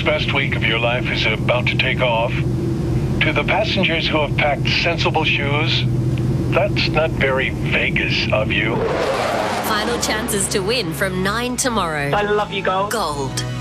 best week of your life is about to take off. To the passengers who have packed sensible shoes, that's not very Vegas of you. Final chances to win from 9 tomorrow. I love you, Gold. Gold.